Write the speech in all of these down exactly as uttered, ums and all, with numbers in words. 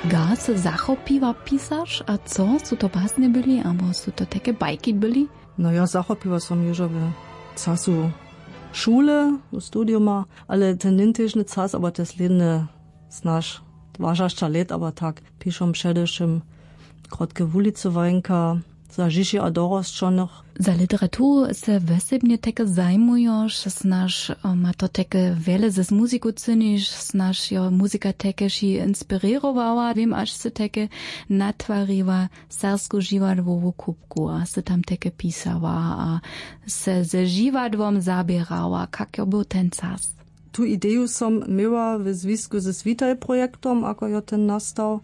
Ga se zachopiła pisarz, a co? Su to básne byli, albo su to takie bajki byli? No ja zachopiła som już w czasu szule, studiuma, ale ten nintyżny czas, aber das ledne znasz dwadzieścia lat, aber tak piszą przedewszym krótkie wulicowanka, za życie a dorost schon noch. Za literaturę se wesebnie takie zajmujesz, znasz, ma to takie wiele ze z muzyku cynisz, znasz, jo muzyka takie się inspirowała, wiem, aż se takie natwariła sersku żivadłową kubku, a se tam takie pisała, a se ze żivadłom zabierała, jak jo był ten czas. Tu ideju som miała w związku ze Switaj projektom, ako jo ten nastał,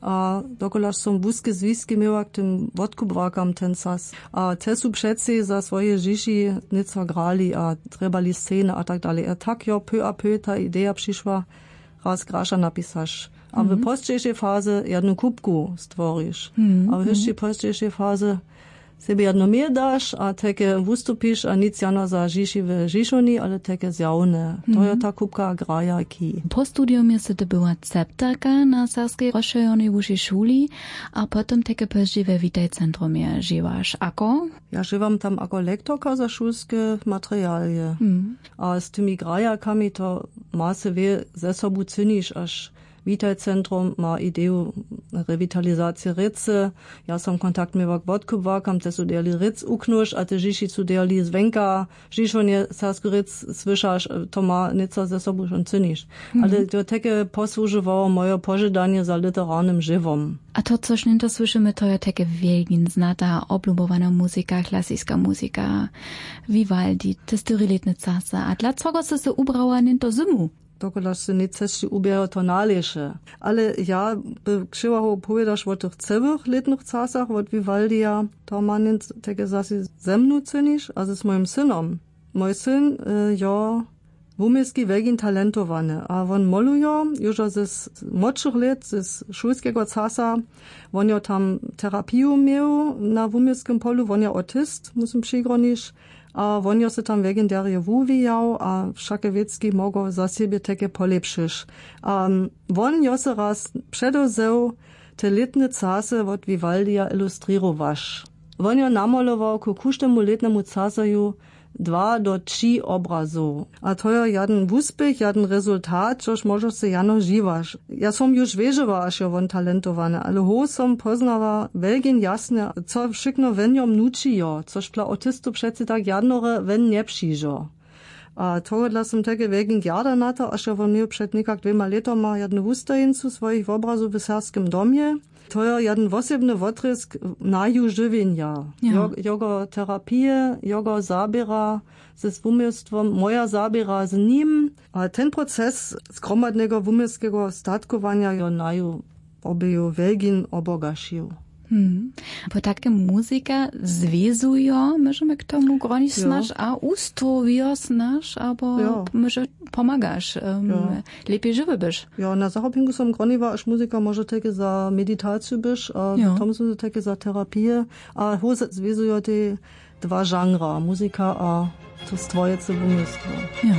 a dokołaż som wózkie związki miała k tym wodkubrakam ten czas. A te su przeci za swoje życie nieco grali, a trebali sceny, a tak dalej. A tak jo peu a peu ta idea przyszła, raz grasza napisasz. A w późniejszej fazie jedną kubku stworisz. A w jeszcze późniejszej fazie sobie jedno mehr dasz, a takie wystupisz, a nic jano za życie w życioni, ale takie zjawne. To je ta kubka graja ki. Po studium jest to była ceptarka na Sarskiej rozszerzonej wyższej szuli, a potem takie później we Witaj centrumie żywasz. Ako? Ja żywam tam ako lektorka za szulskie materialie. Mm. A z tymi grajakami to ma se wie ze sobu cynisz, aż Witaj Centrum ma ideju revitalizacije Ritze. Ja sam kontakt mi wak vodkubwakam, te su derli Ritz uknuš, a te žiši su derli zvenka, žišonje sarsku Ritz svišaš, to ma nica ze sobu šon cyniš. Mm. Ale to teke posłużywało moje pożydanie za literarnym żywom. A to, coś nie to słyszymy, to jest takie wielgin, znata, oblubowana muzyka, klasyjska muzyka, Vivaldi, te styryletne czasy. A dlaczego se se ubrała nie to zimu? Dokołaż se nie ceszczy ubiera to nalesze. Ale ja by krzywało powiedziasz o tych całych letnych czasach, od Vivaldia, to ma nie takie zasi ze mną cynisz, a z moim synom. Mój syn, y, ja, wumiejski wielgin talentowany, a on moluje już ze młodszych lat, z szulskiego czasa, on ja tam terapię miał na wumiejskim polu, on ja autist, musím przygronić, a on ja se tam legendarnie wuwijał, a wszakie wiecki mogą za siebie takie polepszyć. Um, on ja se raz przedozeł te letne czasy od Vivaldia ilustrirowasz. On ja namalował ku każdemu letnemu czasaju dwa do trzy obrazów. A to je jeden wuspech, jeden rezultat, což możesz se jano živaš. Ja som już wieżyła, aż jo on talentowany, ale ho som poznała welgin jasne, co wszykno wenjom nučijo, což dla autistu przeci tak jadnore wen nie przyjžo. A to dla som takie welgin jarda na to, aż jo on miał przed niekak dwema letoma jednu wustajincu swoich obrazów w Sarskim domie. To je jeden wosebny wotrysk naju żywienia. Ja. Jego terapie, jego zabiera ze wumiejstwom, moja zabiera z nim. A ten proces zgromadnego wumiejskiego statkowania jo naju obyju welgin obogašił. Hmm. Bo takie muzyka związuje, możemy k tomu gronić znasz, a ustrojuje znasz, albo ja. Może pomagasz, um, ja. Lepiej żywy byś. Ja, na zachopinku som groniła, aż muzyka może takie za meditację byś, a ja. Tam są takie za terapię, a ho związuje te dwa żanra, muzyka a to stwoje co wymysłu. Ja.